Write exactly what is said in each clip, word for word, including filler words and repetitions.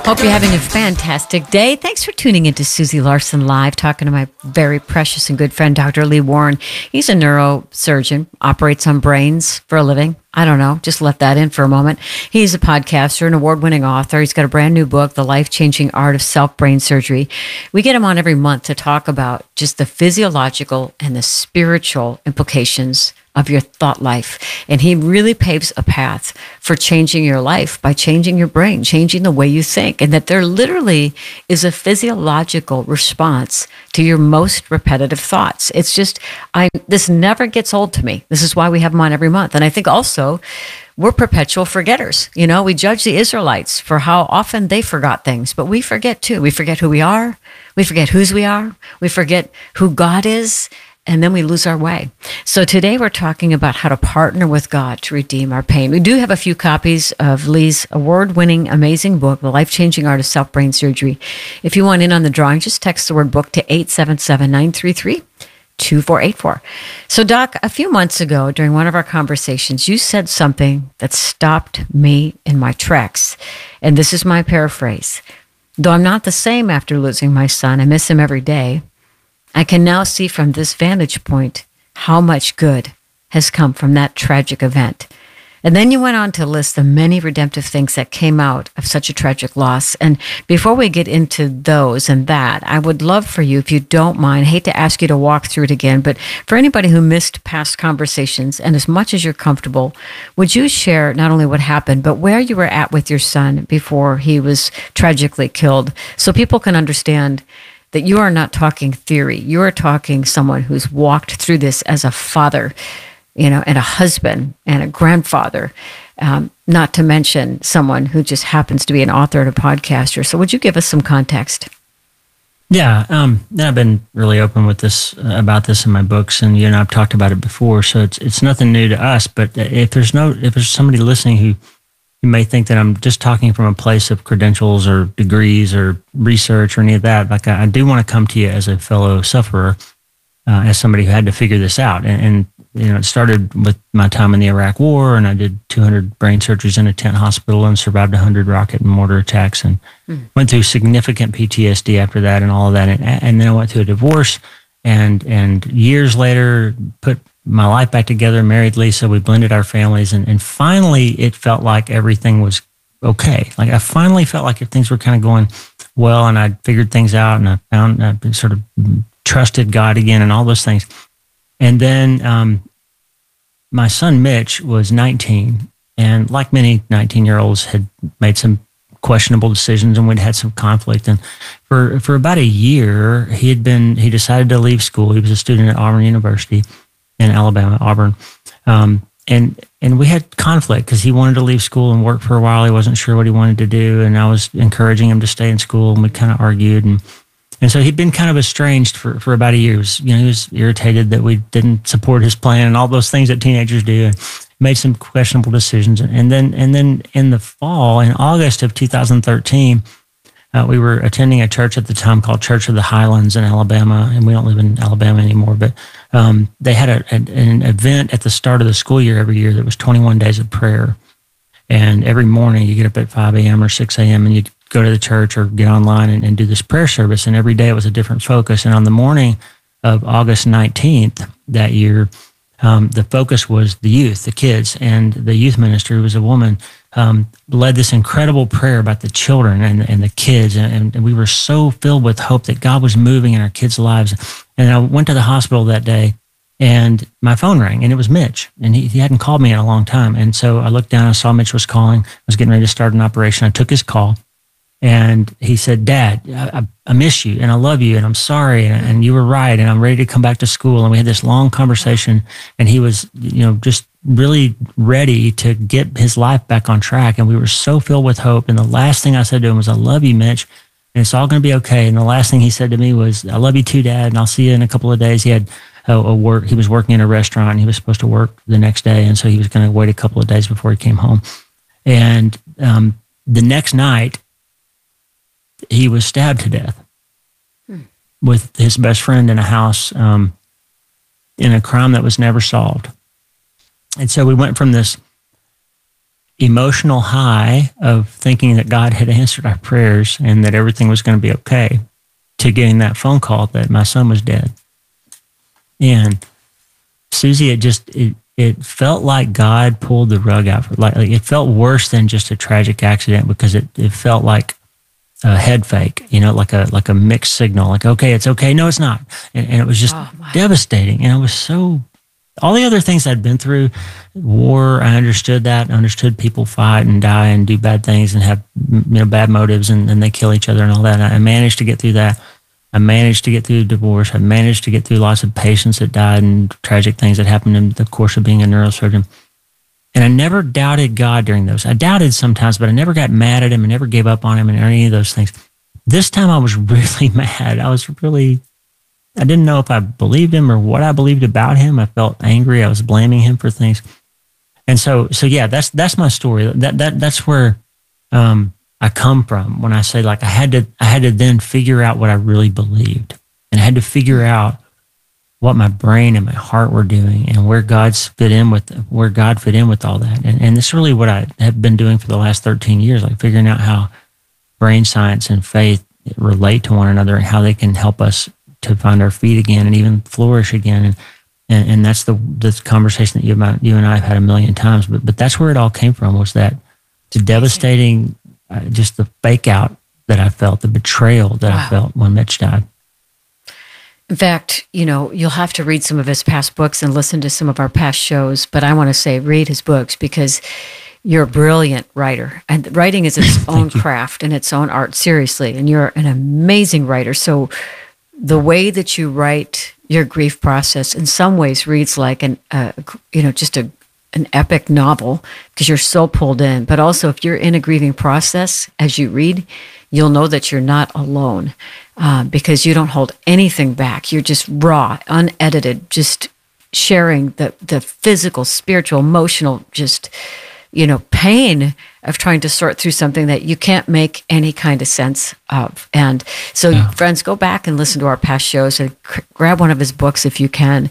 Hope you're having a fantastic day. Thanks for tuning into Susie Larson Live, talking to my very precious and good friend, Doctor Lee Warren. He's a neurosurgeon, operates on brains for a living. I don't know, just let that in for a moment. He's a podcaster, an award-winning author. He's got a brand new book, The Life-Changing Art of Self-Brain Surgery. We get him on every month to talk about just the physiological and the spiritual implications of your thought life. And he really paves a path for changing your life by changing your brain, changing the way you think. And that there literally is a physiological response to your most repetitive thoughts. It's just, I this never gets old to me. This is why we have him on every month. And I think also we're perpetual forgetters. You know, we judge the Israelites for how often they forgot things, but we forget too. We forget who we are. We forget whose we are. We forget who God is. And then we lose our way. So today we're talking about how to partner with God to redeem our pain. We do have a few copies of Lee's award-winning, amazing book, The Life-Changing Art of Self-Brain Surgery. If you want in on the drawing, just text the word book to eight seven seven, nine three three, two four eight four. So Doc, a few months ago during one of our conversations, you said something that stopped me in my tracks. And this is my paraphrase. Though I'm not the same after losing my son, I miss him every day, I can now see from this vantage point how much good has come from that tragic event. And then you went on to list the many redemptive things that came out of such a tragic loss. And before we get into those and that, I would love for you, if you don't mind, I hate to ask you to walk through it again, but for anybody who missed past conversations, and as much as you're comfortable, would you share not only what happened, but where you were at with your son before he was tragically killed, so people can understand that you are not talking theory. You are talking someone who's walked through this as a father, you know, and a husband and a grandfather, um, not to mention someone who just happens to be an author and a podcaster. So would you give us some context? Yeah, um, I've been really open with this uh, about this in my books, and you know, I've talked about it before, so it's it's nothing new to us. But if there's no, if there's somebody listening who you may think that I'm just talking from a place of credentials or degrees or research or any of that. Like I, I do want to come to you as a fellow sufferer, uh, as somebody who had to figure this out. And, and, you know, it started with my time in the Iraq War, and I did two hundred brain surgeries in a tent hospital and survived one hundred rocket and mortar attacks, and mm. went through significant P T S D after that and all of that. And, and then I went through a divorce, and, and years later put my life back together, married Lisa, we blended our families, and, and finally it felt like everything was okay. Like I finally felt like things were kind of going well, and I figured things out, and I found, I sort of trusted God again and all those things. And then um, my son Mitch was nineteen, and like many nineteen-year-olds had made some questionable decisions, and we'd had some conflict. And for, for about a year, he had been, he decided to leave school. He was a student at Auburn University in Alabama, Auburn. Um, and and we had conflict because he wanted to leave school and work for a while. He wasn't sure what he wanted to do, and I was encouraging him to stay in school, and we kind of argued. And and so he'd been kind of estranged for, for about a year. He was, you know, he was irritated that we didn't support his plan and all those things that teenagers do, and made some questionable decisions. And then and then in the fall, in August of two thousand thirteen, Uh, we were attending a church at the time called Church of the Highlands in Alabama, and we don't live in Alabama anymore, but um, they had a, a, an event at the start of the school year every year that was twenty-one days of prayer. And every morning you get up at five a.m. or six a.m. and you go to the church or get online and, and do this prayer service, and every day it was a different focus. And on the morning of August nineteenth that year, um, the focus was the youth, the kids, and the youth minister, who was a woman, Um, led this incredible prayer about the children and, and the kids. And, and we were so filled with hope that God was moving in our kids' lives. And I went to the hospital that day, and my phone rang, and it was Mitch. And he, he hadn't called me in a long time. And so I looked down, I saw Mitch was calling. I was getting ready to start an operation. I took his call, and he said, "Dad, I, I miss you, and I love you, and I'm sorry, and, and you were right, and I'm ready to come back to school." And we had this long conversation, and he was, you know, just really ready to get his life back on track. And we were so filled with hope. And the last thing I said to him was, "I love you, Mitch, and it's all going to be okay." And the last thing he said to me was, "I love you too, Dad, and I'll see you in a couple of days." He had a, a work, he was working in a restaurant, and he was supposed to work the next day. And so he was going to wait a couple of days before he came home. And um, the next night, he was stabbed to death hmm. with his best friend in a house, um, in a crime that was never solved. And so we went from this emotional high of thinking that God had answered our prayers and that everything was going to be okay, to getting that phone call that my son was dead. And Susie, it just, it, it felt like God pulled the rug out. For, like, like it felt worse than just a tragic accident, because it, it felt like a head fake, you know, like a like a mixed signal, like, okay, it's okay, no, it's not. And, and it was just oh, devastating. And I was so, all the other things I'd been through, war, I understood that, understood people fight and die and do bad things and have, you know, bad motives, and, and they kill each other and all that. And I managed to get through that. I managed to get through divorce. I managed to get through lots of patients that died and tragic things that happened in the course of being a neurosurgeon. And I never doubted God during those. I doubted sometimes, but I never got mad at him. I never gave up on him and any of those things. This time I was really mad. I was really, I didn't know if I believed him or what I believed about him. I felt angry. I was blaming him for things. And so, so yeah, that's, that's my story. That, that, that's where, um, I come from when I say, like, I had to, I had to then figure out what I really believed, and I had to figure out what my brain and my heart were doing, and where God's fit in with, where God fit in with all that. And, and it's really what I have been doing for the last thirteen years, like figuring out how brain science and faith relate to one another and how they can help us to find our feet again and even flourish again. And, and, and that's the, the conversation that you, about, you and I have had a million times, but, but that's where it all came from, was that the devastating, uh, just the fake out that I felt, the betrayal that wow. I felt when Mitch died. In fact, you know, you'll have to read some of his past books and listen to some of our past shows, but I want to say read his books, because you're a brilliant writer, and writing is its own craft and its own art, seriously, and you're an amazing writer. So the way that you write your grief process in some ways reads like an, uh, you know, just a an epic novel, because you're so pulled in. But also, if you're in a grieving process as you read, you'll know that you're not alone, uh, because you don't hold anything back. You're just raw, unedited, just sharing the, the physical, spiritual, emotional, just, you know, pain of trying to sort through something that you can't make any kind of sense of. And so, yeah. friends, go back and listen to our past shows and c- grab one of his books if you can.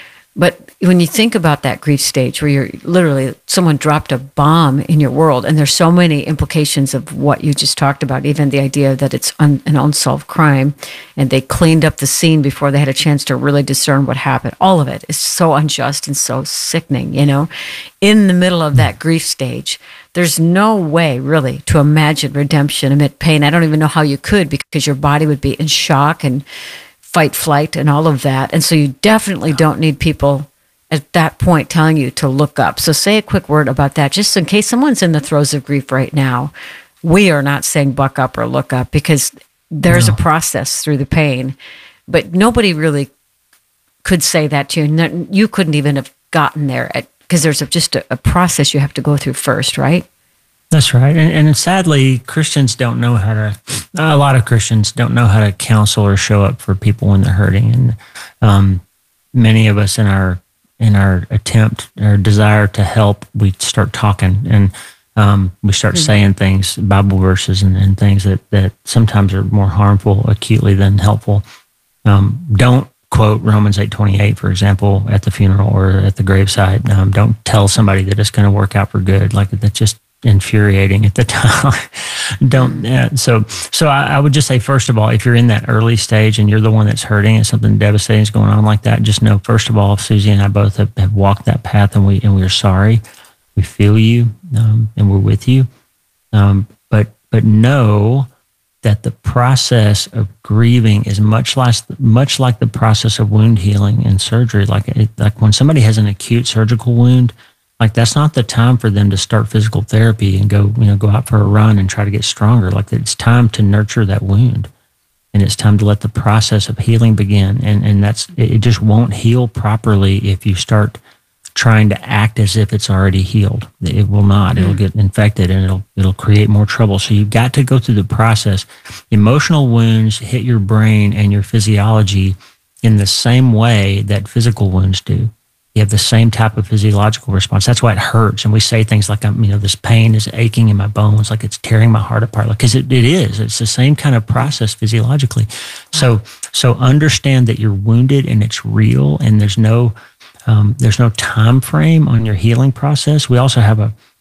But when you think about that grief stage where you're literally, someone dropped a bomb in your world, and there's so many implications of what you just talked about, even the idea that it's un, an unsolved crime, and they cleaned up the scene before they had a chance to really discern what happened. All of it is so unjust and so sickening, you know. In the middle of that grief stage, there's no way really to imagine redemption amid pain. I don't even know how you could, because your body would be in shock and fight, flight, and all of that. And so you definitely don't need people at that point telling you to look up. So say a quick word about that, just in case someone's in the throes of grief right now. We are not saying buck up or look up, because there's no. a process through the pain, but nobody really could say that to you. You couldn't even have gotten there, because there's a, just a, a process you have to go through first, right? That's right. And, and sadly, Christians don't know how to, a lot of Christians don't know how to counsel or show up for people when they're hurting. And um, many of us in our in our attempt or desire to help, we start talking, and um, we start mm-hmm. saying things, Bible verses and, and things that, that sometimes are more harmful acutely than helpful. Um, don't quote Romans eight twenty-eight, for example, at the funeral or at the graveside. Um, don't tell somebody that it's going to work out for good. Like, that's just infuriating at the time. Don't. Uh, so, so I, I would just say, first of all, if you're in that early stage and you're the one that's hurting and something devastating is going on like that, just know, first of all, Susie and I both have, have walked that path, and we and we're sorry. We feel you, um, and we're with you. Um, but but know that the process of grieving is much like much like the process of wound healing and surgery. Like it, like when somebody has an acute surgical wound, like, that's not the time for them to start physical therapy and go, you know, go out for a run and try to get stronger. Like, it's time to nurture that wound, and it's time to let the process of healing begin. And and that's, it just won't heal properly if you start trying to act as if it's already healed. It will not. Mm-hmm. It'll get infected, and it'll it'll create more trouble. So you've got to go through the process. Emotional wounds hit your brain and your physiology in the same way that physical wounds do. You have the same type of physiological response. That's why it hurts. And we say things like, I'm, you know, this pain is aching in my bones, like it's tearing my heart apart. Like, because it, it is. It's the same kind of process physiologically. So, so understand that you're wounded and it's real, and there's no, um, there's no time frame on your healing process. We also have a,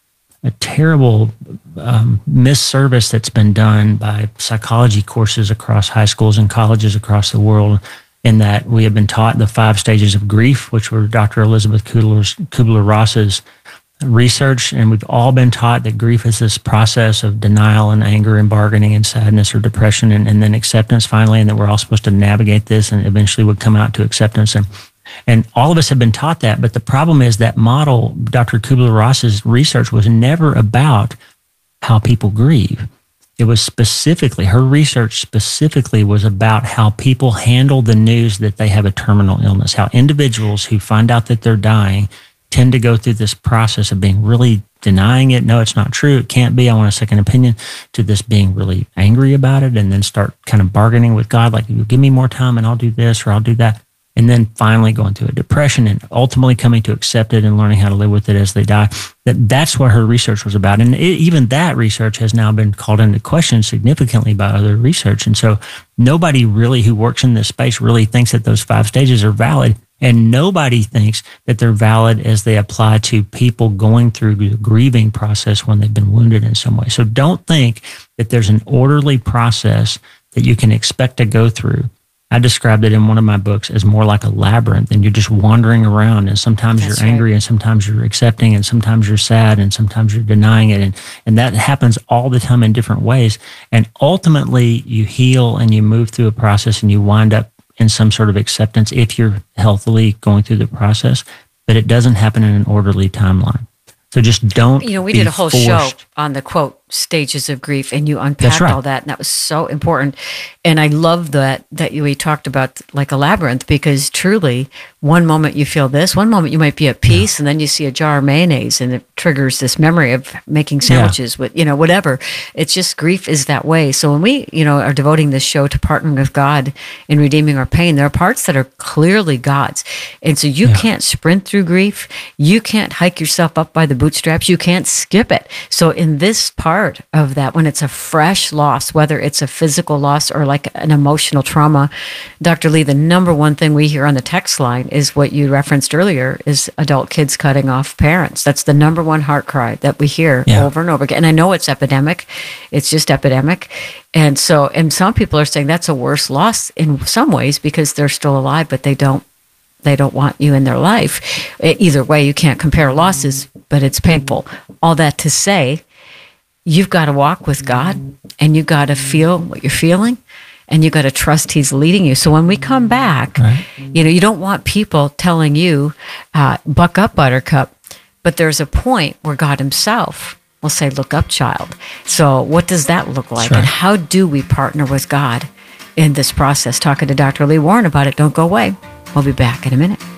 a terrible um, misservice that's been done by psychology courses across high schools and colleges across the world, in that we have been taught the five stages of grief, which were Doctor Elizabeth Kubler- Kubler-Ross's research, and we've all been taught that grief is this process of denial and anger and bargaining and sadness or depression, and, and then acceptance finally, and that we're all supposed to navigate this and eventually would come out to acceptance. And And all of us have been taught that, but the problem is that model, Doctor Kubler-Ross's research, was never about how people grieve. It was specifically, her research specifically was about how people handle the news that they have a terminal illness, how individuals who find out that they're dying tend to go through this process of being really denying it. No, it's not true. It can't be. I want a second opinion, to this being really angry about it, and then start kind of bargaining with God, like, you give me more time and I'll do this or I'll do that. And then finally going through a depression and ultimately coming to accept it and learning how to live with it as they die. That that's what her research was about. And it, even that research has now been called into question significantly by other research. And so nobody really who works in this space really thinks that those five stages are valid. And nobody thinks that they're valid as they apply to people going through the grieving process when they've been wounded in some way. So don't think that there's an orderly process that you can expect to go through. I described it in one of my books as more like a labyrinth, and you're just wandering around, and sometimes That's you're angry, right. and sometimes you're accepting, and sometimes you're sad, and sometimes you're denying it. And, and that happens all the time in different ways. And ultimately, you heal and you move through a process and you wind up in some sort of acceptance if you're healthily going through the process, but it doesn't happen in an orderly timeline. So just don't You know, we be did a whole forced. show on the, quote, stages of grief, and you unpacked right. all that, and that was so important. And I love that that you we talked about like a labyrinth, because truly, one moment you feel this, one moment you might be at peace, yeah. and then you see a jar of mayonnaise, and it triggers this memory of making sandwiches yeah. with, you know, whatever. It's just, grief is that way. So when we, you know, are devoting this show to partnering with God in redeeming our pain, there are parts that are clearly God's. And so you yeah. can't sprint through grief. You can't hike yourself up by the bootstraps. You can't skip it. So in this part of that, when it's a fresh loss, whether it's a physical loss or like an emotional trauma, Doctor Lee, the number one thing we hear on the text line is what you referenced earlier, is adult kids cutting off parents. That's the number one heart cry that we hear yeah. over and over again. And I know it's epidemic. It's just epidemic. And so, and some people are saying that's a worse loss in some ways because they're still alive, but they don't They don't want you in their life. Either way, you can't compare losses, but it's painful. All that to say, you've got to walk with God, and you've got to feel what you're feeling, and you've got to trust He's leading you. So when we come back, right. you know, you don't want people telling you, uh, buck up, Buttercup, but there's a point where God Himself will say, look up, child. So what does that look like? Sure. And how do we partner with God in this process? Talking to Doctor Lee Warren about it. Don't go away. We'll be back in a minute.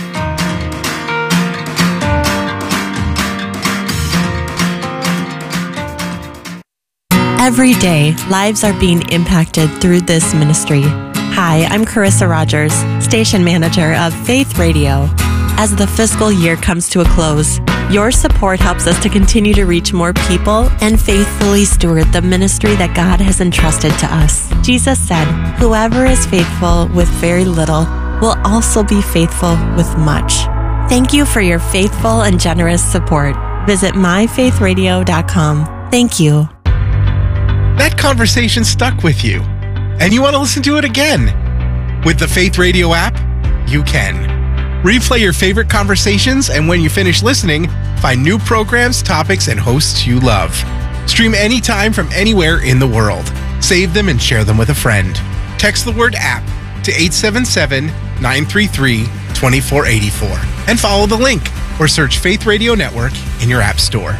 Every day, lives are being impacted through this ministry. Hi, I'm Carissa Rogers, station manager of Faith Radio. As the fiscal year comes to a close, your support helps us to continue to reach more people and faithfully steward the ministry that God has entrusted to us. Jesus said, "Whoever is faithful with very little will also be faithful with much." Thank you for your faithful and generous support. Visit my faith radio dot com. Thank you. That conversation stuck with you, and you want to listen to it again. With the Faith Radio app, you can. Replay your favorite conversations, and when you finish listening, find new programs, topics, and hosts you love. Stream anytime from anywhere in the world. Save them and share them with a friend. Text the word app to eight seven seven, nine three three, two four eight four and follow the link or search Faith Radio Network in your app store.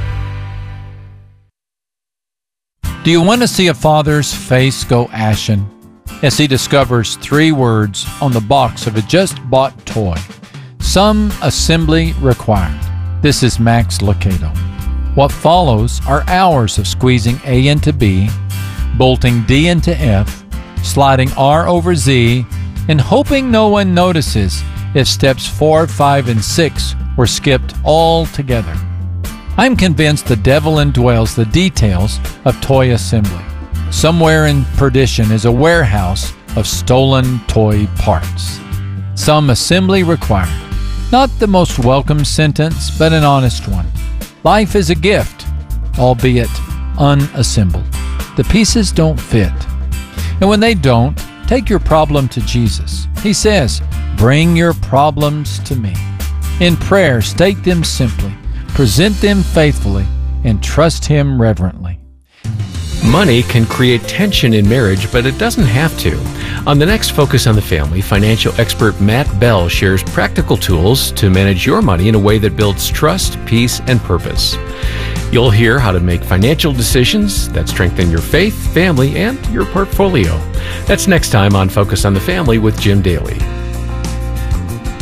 Do you want to see a father's face go ashen as he discovers three words on the box of a just-bought toy? Some assembly required. This is Max Lucado. What follows are hours of squeezing A into B, bolting D into F, sliding R over Z, and hoping no one notices if steps four, five, and six were skipped altogether. I'm convinced the devil indwells the details of toy assembly. Somewhere in perdition is a warehouse of stolen toy parts. Some assembly required. Not the most welcome sentence, but an honest one. Life is a gift, albeit unassembled. The pieces don't fit. And when they don't, take your problem to Jesus. He says, "Bring your problems to me." In prayer, state them simply, present them faithfully, and trust Him reverently. Money can create tension in marriage, but it doesn't have to. On the next Focus on the Family, financial expert Matt Bell shares practical tools to manage your money in a way that builds trust, peace, and purpose. You'll hear how to make financial decisions that strengthen your faith, family, and your portfolio. That's next time on Focus on the Family with Jim Daly.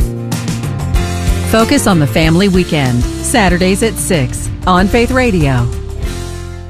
Focus on the Family Weekend, Saturdays at six on Faith Radio.